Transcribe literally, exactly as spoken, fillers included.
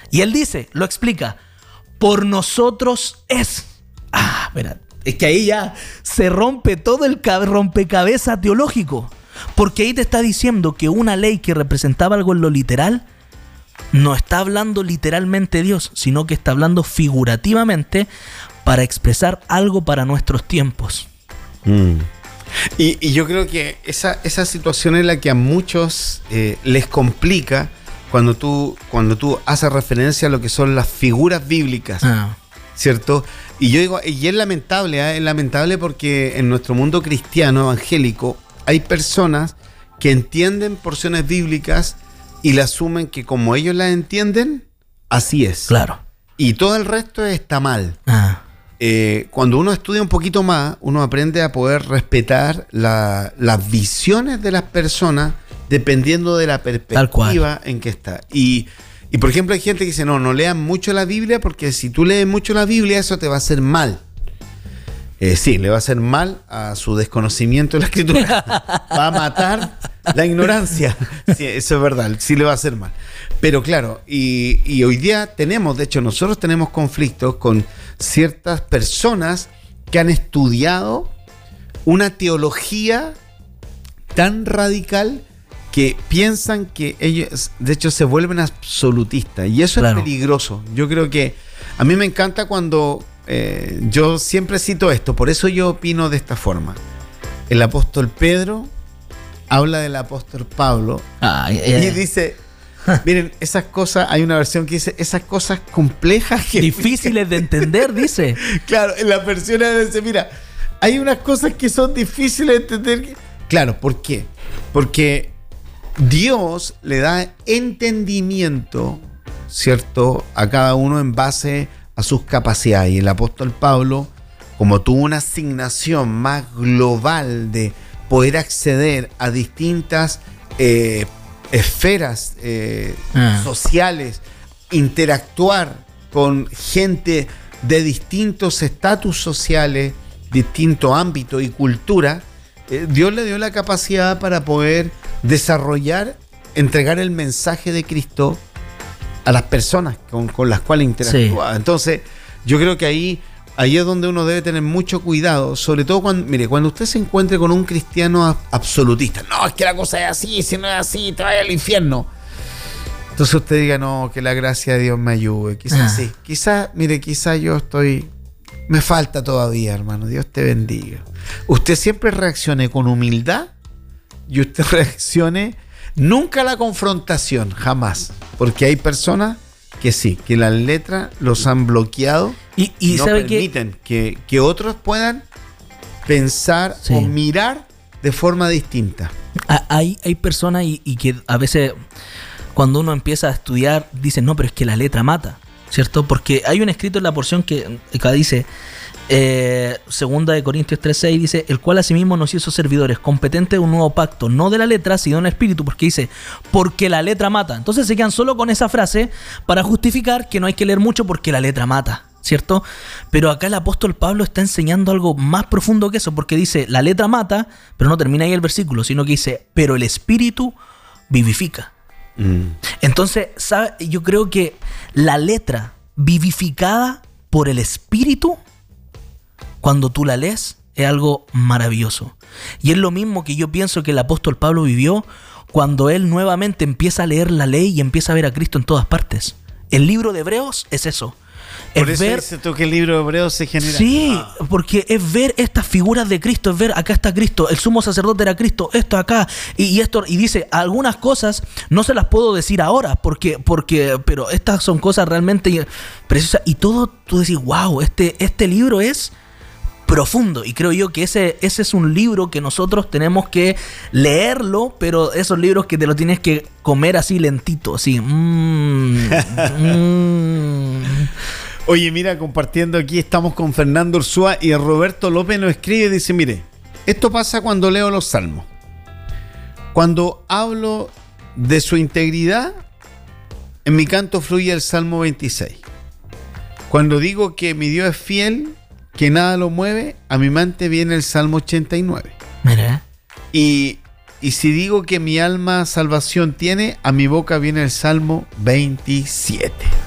Y él dice, lo explica, por nosotros es. Ah, espera, es que ahí ya se rompe todo el rompecabezas teológico. Porque ahí te está diciendo que una ley que representaba algo en lo literal, no está hablando literalmente Dios, sino que está hablando figurativamente para expresar algo para nuestros tiempos. Mm. Y, y yo creo que esa, esa situación es la que a muchos eh, les complica cuando tú, cuando tú haces referencia a lo que son las figuras bíblicas, ah. ¿cierto? Y yo digo, y es lamentable, ¿eh? Es lamentable porque en nuestro mundo cristiano evangélico hay personas que entienden porciones bíblicas y le asumen que como ellos las entienden, así es. Claro. Y todo el resto está mal. Ah. Eh, cuando uno estudia un poquito más, uno aprende a poder respetar la, las visiones de las personas dependiendo de la perspectiva en que está. Y, y por ejemplo, hay gente que dice, no, no lean mucho la Biblia porque si tú lees mucho la Biblia, eso te va a hacer mal. Eh, sí, le va a hacer mal a su desconocimiento de la escritura. Va a matar la ignorancia. Sí, eso es verdad, sí le va a hacer mal. Pero claro, y, y hoy día tenemos, de hecho nosotros tenemos conflictos con ciertas personas que han estudiado una teología tan radical que piensan que ellos, de hecho, se vuelven absolutistas. Y eso claro. es peligroso. Yo creo que a mí me encanta cuando... Eh, yo siempre cito esto, por eso yo opino de esta forma. El apóstol Pedro habla del apóstol Pablo ah, yeah, yeah. y dice, miren, esas cosas, hay una versión que dice, esas cosas complejas que difíciles de entender, dice. Claro, en la versión dice, mira, hay unas cosas que son difíciles de entender. Claro, ¿por qué? Porque Dios le da entendimiento, ¿cierto?, a cada uno en base a sus capacidades. Y el apóstol Pablo, como tuvo una asignación más global de poder acceder a distintas eh, esferas eh, ah. sociales, interactuar con gente de distintos estatus sociales, distinto ámbito y cultura, eh, Dios le dio la capacidad para poder desarrollar, entregar el mensaje de Cristo a las personas con, con las cuales interactúa. Sí. Entonces, yo creo que ahí, ahí es donde uno debe tener mucho cuidado, sobre todo cuando, mire, cuando usted se encuentre con un cristiano absolutista, no, es que la cosa es así, si no es así, te vaya al infierno. Entonces usted diga, no, que la gracia de Dios me ayude. Quizás ah. sí, quizás, mire, quizás yo estoy, me falta todavía, hermano, Dios te bendiga. Usted siempre reaccione con humildad y usted reaccione nunca a la confrontación, jamás. Porque hay personas que sí, que las letras los han bloqueado y, y no permiten que, que, que otros puedan pensar sí. o mirar de forma distinta. Hay, hay personas y, y que a veces cuando uno empieza a estudiar dicen, no, pero es que la letra mata, ¿cierto? Porque hay un escrito en la porción que acá dice... Eh, segunda de Corintios tres seis dice, el cual asimismo nos hizo servidores, competentes de un nuevo pacto, no de la letra, sino en el espíritu, porque dice, porque la letra mata. Entonces se quedan solo con esa frase para justificar que no hay que leer mucho porque la letra mata, ¿cierto? Pero acá el apóstol Pablo está enseñando algo más profundo que eso, porque dice, la letra mata, pero no termina ahí el versículo, sino que dice, pero el espíritu vivifica. Mm. Entonces, ¿sabe? Yo creo que la letra vivificada por el espíritu, cuando tú la lees, es algo maravilloso. Y es lo mismo que yo pienso que el apóstol Pablo vivió cuando él nuevamente empieza a leer la ley y empieza a ver a Cristo en todas partes. El libro de Hebreos es eso. Por es eso ver, dice tú que el libro de Hebreos se genera. Sí, ah. porque es ver estas figuras de Cristo, es ver acá está Cristo, el sumo sacerdote era Cristo, esto acá, y, y esto, y dice, algunas cosas no se las puedo decir ahora, porque, porque, pero estas son cosas realmente preciosas, y todo tú decís, wow, este, este libro es profundo, y creo yo que ese, ese es un libro que nosotros tenemos que leerlo, pero esos libros que te lo tienes que comer así lentito, así. Mm, mm. Oye, mira, compartiendo aquí, estamos con Fernando Ursúa y Roberto López nos escribe y dice, mire, esto pasa cuando leo los salmos. Cuando hablo de su integridad, en mi canto fluye el Salmo veintiséis. Cuando digo que mi Dios es fiel, que nada lo mueve, a mi mente viene el Salmo ochenta y nueve. Mira. Y, y si digo que mi alma salvación tiene, a mi boca viene el Salmo veintisiete.